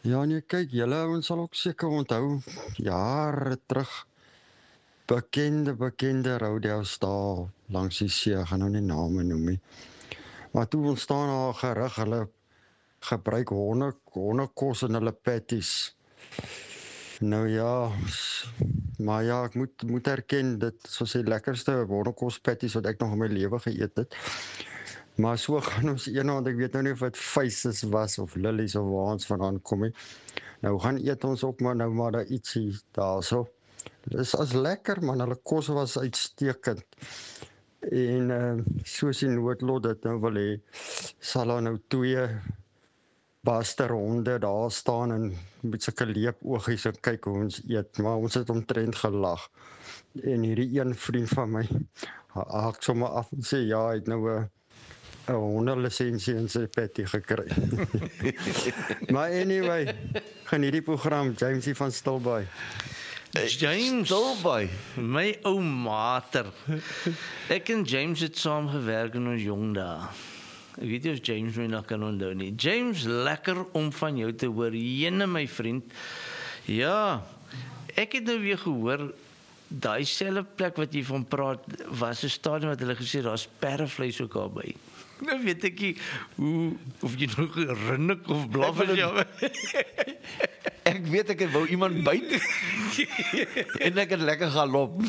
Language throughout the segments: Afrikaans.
Ja nee, kyk, julle ouens sal ook seker onthou, jare terug, bekende rodeo's daar langs die see, ek gaan nou nie name noem nie. Maar toe ontstaan daar 'n gerug, hulle gebruik hondekos in hulle patties. Nou ja, maar ja, ek moet erken, dit is die lekkerste hondekos patties wat ek nog in my lewe geëet het. Maar so gaan ons eendag, ek weet nou nie of dit Faces was of Lilies of waar ons vandaan kom nie. Nou gaan eet ons ook maar nou maar daar ietsie daarso. Dis as lekker man, hulle kos was uitstekend. En soos die noodlot dit nou wil hê, sal daar nou 2 basterhonde daar staan en met sulke leepoogies en kyk hoe ons eet, maar ons het omtrent gelag. En hierdie een vriend van my haak sommer af en sê ja, hy het nou 'n hondelisensie in sy patty gekry. Maar anyway, geniet die program, Jamesie van Stilbaai. James Stilbaai. My ou mater. Ek en James het saam gewerk in ons jong dae. Ek weet nie of James my nog kan onthou nie. James, lekker om van jou te hoor. Jene my vriend. Ja, ek het nou weer gehoor, daai selfe plek wat jy van praat, was 'n stadium wat hulle gesê daar's perdevleis ook daarby. Nou weet ek nie hoe, of jy nog rinnik of blaf is jou. Ek weet ek het wou iemand byt en ek het lekker galop.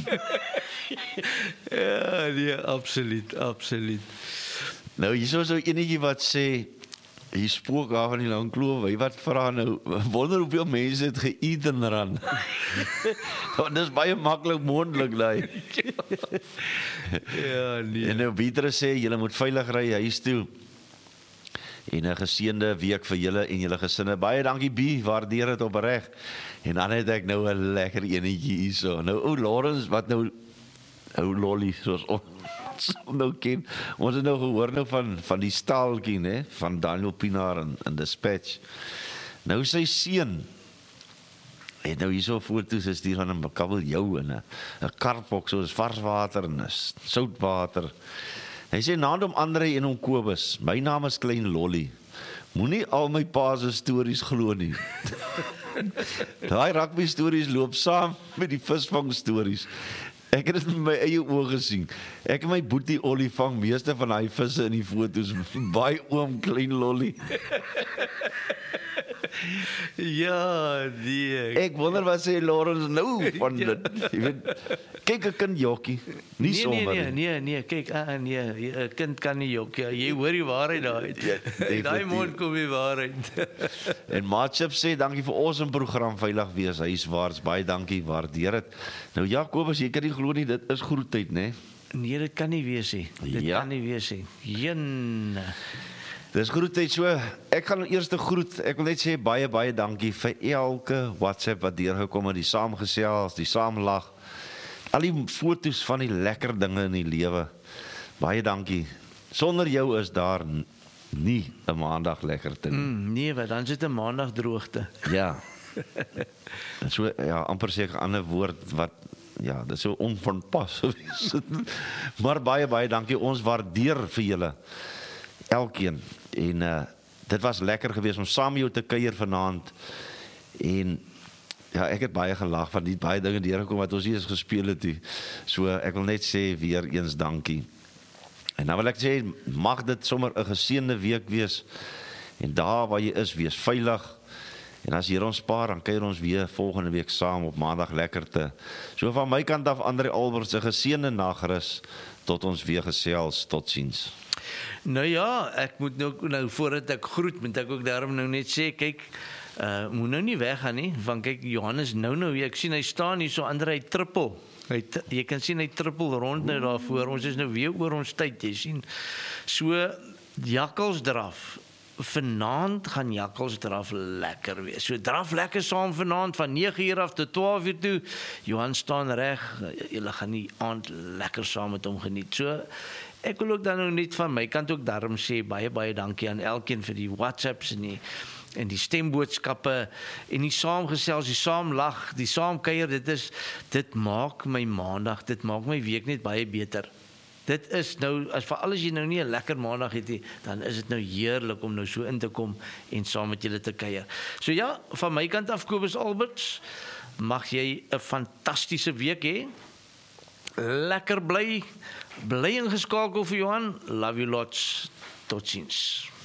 Ja, nee, absoluut. Nou hier is so enetjie wat sê, hier spook daar van die lang kloof, hy wat vra nou, wonder hoeveel mense het geëet in Rand. Want dis baie maklik moontlik daai. Ja, nee. En nou Pieter sê, julle moet veilig ry huis toe. En 'n geseënde week vir julle en julle gesinne. Baie dankie B, waardeer dit opreg. En dan het ek nou 'n lekker enetjie hierso. Nou ou Lawrence wat nou ou Lolly soos ons nou ken. Ons het nou gehoor nou van die staaltjie, né, van Daniel Pinaar in Dispatch. Nou sy seun en nou hierso foto's is die van 'n kabeljou en 'n karpok soos varswater en soutwater. Hy sê naam om Andre en om Kobus. My naam is Klein Lolly. Moenie al my pa se stories glo nie. Daai rugby stories loop saam met die visvang stories. Ek het dit met my eie oë gesien. Ek en my boetie Ollie vang meeste van daai visse in die foto's. Baie oom Klein Lolly. Ja, die. Ek wonder wat sê Lawrence nou van dit. Jy weet, kyk 'n kind jokkie. Nie sommer. Nee, kyk, nee, 'n kind kan nie jok. Ja, jy hoor die waarheid daai. Daai mond kom die waarheid. En Maatship sê dankie vir ons program Veilig Wees Huiswaarts. Baie dankie, waardeer dit. Nou ja, Kobus, jy kan nie glo nie, dit is groettyd, né? Nee, dit kan nie wees nie. Dit Ja. kan nie wees nie. Jene. Dis groettyd so. Ek gaan eers te groet. Ek wil net sê baie dankie vir elke WhatsApp wat deurgekom het, die saamgesels, die saamlag. Al die foto's van die lekker dinge in die lewe. Baie dankie. Sonder jou is daar nie 'n maandag lekkerte nie. Nee, wat dan sit 'n maandag droogte. Ja. En so ja, amper seker 'n ander woord wat ja, dit is so onvanpas. Maar baie dankie. Ons waardeer vir julle elkeen. En dit was lekker geweest om saam met jou te kuier vanaand. En ja, ek het baie gelag van die baie dinge deurgekom wat ons hier eens gespeel het. So ek wil net sê weer eens dankie. En nou wil ek sê, mag dit sommer 'n geseënde week wees. En daar waar jy is, wees veilig. En as hier ons spaar, dan kuier ons weer volgende week saam op maandag lekkerte. So van my kant af, Andre Alberts, 'n geseënde nagrus tot ons weer gesels. Totsiens. Nou ja, ek moet nou voordat ek groet, moet ek ook daarom nou net sê, kyk, moet nou nie weggaan nie, want kyk, Johannes nou, ek sien hy staan hier so, Andre, hy trippel. Jy kan sien hy trippel rond nou daarvoor, ons is nou weer oor ons tyd, jy sien. So, jakkalsdraf. Vanaand gaan jakkalsdraf lekker wees. So draf lekker saam vanaand van 9:00 af tot 12:00 toe. Johan staan reg. Julle gaan die aand lekker saam met hom geniet. So ek wil ook dan nou net van my kant ook daarom sê baie dankie aan elkeen vir die WhatsApps en die stemboodskappe en die saamgesels, die saamlag, die saamkuier. Dit maak my maandag, dit maak my week net baie beter. Dit is nou, as vir alles jy nou nie 'n lekker maandag het nie, dan is dit nou heerlik om nou so in te kom en saam met julle te kuier. So ja, van my kant af, Kobus Alberts, mag jy 'n fantastiese week hê. Lekker bly ingeskakel vir Johan. Love you lots. Totsiens.